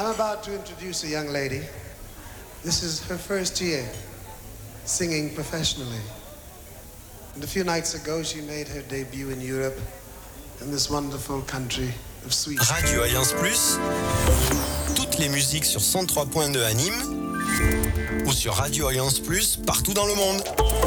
I'm about to introduce a young lady. This is her first year singing professionally. And a few nights ago, she made her debut in Europe, in this wonderful country of Sweden. Radio Alliance Plus, toutes les musiques sur 103.2 à Nîmes ou sur Radio Alliance Plus partout dans le monde.